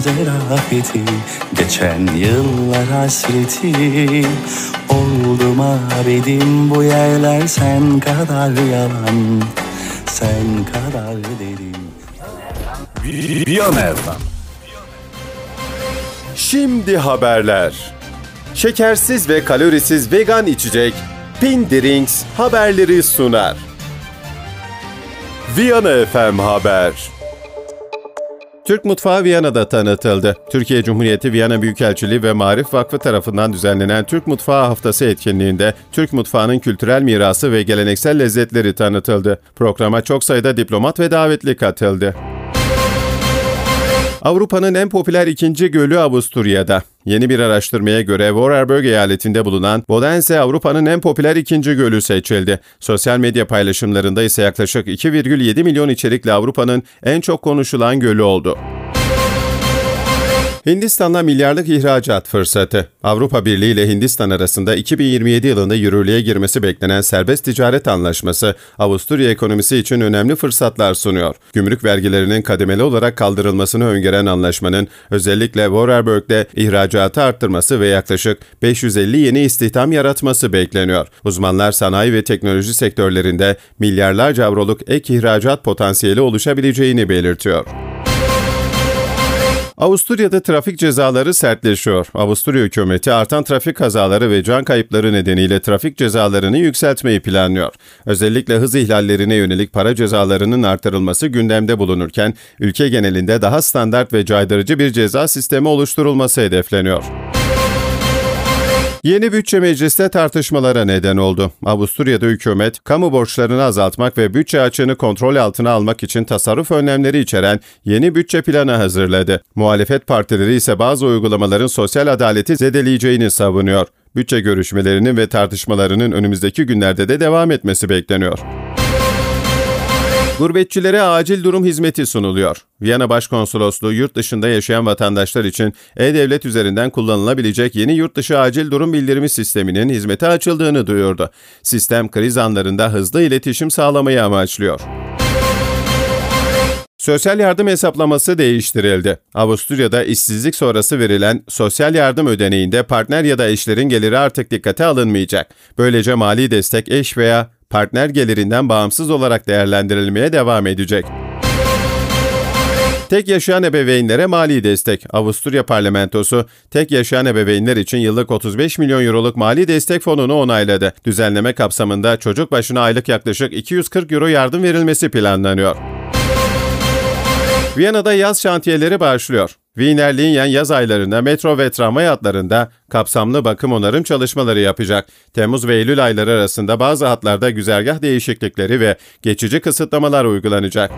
zerafeti, geçen yıllar hasreti. Oldu mabedim bu yerler, sen kadar yalan, sen kadar derin. Viyana FM. Şimdi haberler. Şekersiz ve kalorisiz vegan içecek Pin Drinks haberleri sunar. Viyana FM Haber. Türk mutfağı Viyana'da tanıtıldı. Türkiye Cumhuriyeti Viyana Büyükelçiliği ve Maarif Vakfı tarafından düzenlenen Türk Mutfağı Haftası etkinliğinde Türk mutfağının kültürel mirası ve geleneksel lezzetleri tanıtıldı. Programa çok sayıda diplomat ve davetli katıldı. Avrupa'nın en popüler ikinci gölü Avusturya'da. Yeni bir araştırmaya göre Vorarlberg eyaletinde bulunan Bodense Avrupa'nın en popüler ikinci gölü seçildi. Sosyal medya paylaşımlarında ise yaklaşık 2,7 milyon içerikli Avrupa'nın en çok konuşulan gölü oldu. Hindistan'la milyarlık ihracat fırsatı. Avrupa Birliği ile Hindistan arasında 2027 yılında yürürlüğe girmesi beklenen serbest ticaret anlaşması, Avusturya ekonomisi için önemli fırsatlar sunuyor. Gümrük vergilerinin kademeli olarak kaldırılmasını öngören anlaşmanın özellikle Vorarlberg'de ihracatı arttırması ve yaklaşık 550 yeni istihdam yaratması bekleniyor. Uzmanlar sanayi ve teknoloji sektörlerinde milyarlarca avroluk ek ihracat potansiyeli oluşabileceğini belirtiyor. Avusturya'da trafik cezaları sertleşiyor. Avusturya hükümeti artan trafik kazaları ve can kayıpları nedeniyle trafik cezalarını yükseltmeyi planlıyor. Özellikle hız ihlallerine yönelik para cezalarının artırılması gündemde bulunurken, ülke genelinde daha standart ve caydırıcı bir ceza sistemi oluşturulması hedefleniyor. Yeni bütçe mecliste tartışmalara neden oldu. Avusturya'da hükümet, kamu borçlarını azaltmak ve bütçe açığını kontrol altına almak için tasarruf önlemleri içeren yeni bütçe planı hazırladı. Muhalefet partileri ise bazı uygulamaların sosyal adaleti zedeleyeceğini savunuyor. Bütçe görüşmelerinin ve tartışmalarının önümüzdeki günlerde de devam etmesi bekleniyor. Gurbetçilere acil durum hizmeti sunuluyor. Viyana Başkonsolosluğu yurt dışında yaşayan vatandaşlar için e-Devlet üzerinden kullanılabilecek yeni yurtdışı acil durum bildirimi sisteminin hizmete açıldığını duyurdu. Sistem kriz anlarında hızlı iletişim sağlamayı amaçlıyor. Sosyal yardım hesaplaması değiştirildi. Avusturya'da işsizlik sonrası verilen sosyal yardım ödeneğinde partner ya da eşlerin geliri artık dikkate alınmayacak. Böylece mali destek eş veya partner gelirinden bağımsız olarak değerlendirilmeye devam edecek. Tek yaşayan ebeveynlere mali destek. Avusturya parlamentosu, tek yaşayan ebeveynler için yıllık 35 milyon euroluk mali destek fonunu onayladı. Düzenleme kapsamında çocuk başına aylık yaklaşık 240 euro yardım verilmesi planlanıyor. Viyana'da yaz şantiyeleri başlıyor. Wiener Linien yaz aylarında metro ve tramvay hatlarında kapsamlı bakım onarım çalışmaları yapacak. Temmuz ve Eylül ayları arasında bazı hatlarda güzergah değişiklikleri ve geçici kısıtlamalar uygulanacak.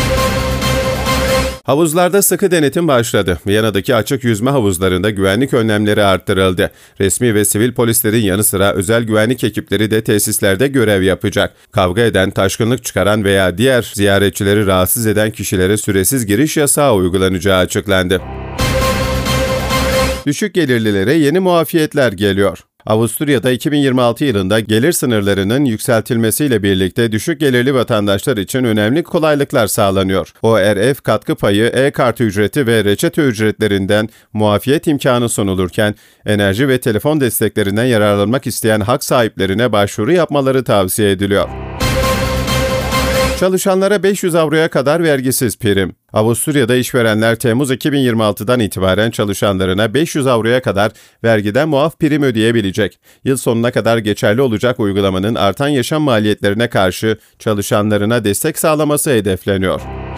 Havuzlarda sıkı denetim başladı. Viyana'daki açık yüzme havuzlarında güvenlik önlemleri arttırıldı. Resmi ve sivil polislerin yanı sıra özel güvenlik ekipleri de tesislerde görev yapacak. Kavga eden, taşkınlık çıkaran veya diğer ziyaretçileri rahatsız eden kişilere süresiz giriş yasağı uygulanacağı açıklandı. Düşük gelirlilere yeni muafiyetler geliyor. Avusturya'da 2026 yılında gelir sınırlarının yükseltilmesiyle birlikte düşük gelirli vatandaşlar için önemli kolaylıklar sağlanıyor. ORF katkı payı, e-kart ücreti ve reçete ücretlerinden muafiyet imkanı sunulurken, enerji ve telefon desteklerinden yararlanmak isteyen hak sahiplerine başvuru yapmaları tavsiye ediliyor. Çalışanlara 500 avroya kadar vergisiz prim. Avusturya'da işverenler Temmuz 2026'dan itibaren çalışanlarına 500 avroya kadar vergiden muaf prim ödeyebilecek. Yıl sonuna kadar geçerli olacak uygulamanın artan yaşam maliyetlerine karşı çalışanlarına destek sağlaması hedefleniyor.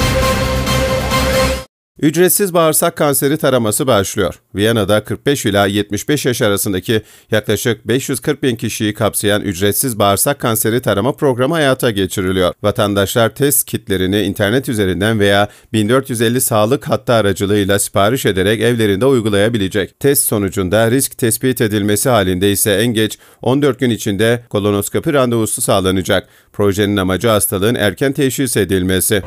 Ücretsiz bağırsak kanseri taraması başlıyor. Viyana'da 45 ila 75 yaş arasındaki yaklaşık 540 bin kişiyi kapsayan ücretsiz bağırsak kanseri tarama programı hayata geçiriliyor. Vatandaşlar test kitlerini internet üzerinden veya 1450 sağlık hattı aracılığıyla sipariş ederek evlerinde uygulayabilecek. Test sonucunda risk tespit edilmesi halinde ise en geç 14 gün içinde kolonoskopi randevusu sağlanacak. Projenin amacı hastalığın erken teşhis edilmesi.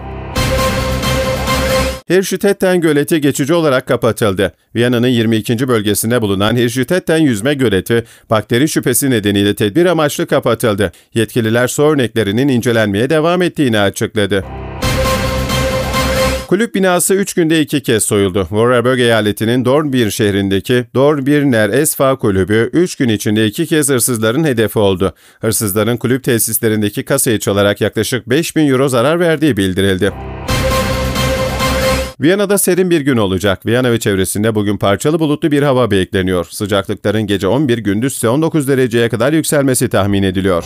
Hirschstetten göleti geçici olarak kapatıldı. Viyana'nın 22. bölgesinde bulunan Hirschstetten yüzme göleti, bakteri şüphesi nedeniyle tedbir amaçlı kapatıldı. Yetkililer su örneklerinin incelenmeye devam ettiğini açıkladı. Kulüp binası 3 günde 2 kez soyuldu. Vorarlberg eyaletinin Dornbirn şehrindeki Dornbirner SV kulübü 3 gün içinde 2 kez hırsızların hedefi oldu. Hırsızların kulüp tesislerindeki kasayı çalarak yaklaşık 5.000 euro zarar verdiği bildirildi. Viyana'da serin bir gün olacak. Viyana ve çevresinde bugün parçalı bulutlu bir hava bekleniyor. Sıcaklıkların gece 11 gündüz ise 19 dereceye kadar yükselmesi tahmin ediliyor.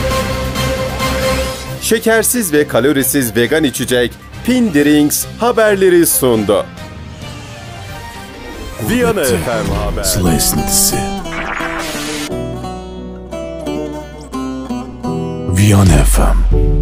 Şekersiz ve kalorisiz vegan içecek Pindrings haberleri sundu. Viyana FM Haber. Sıla esintisi. Viyana FM.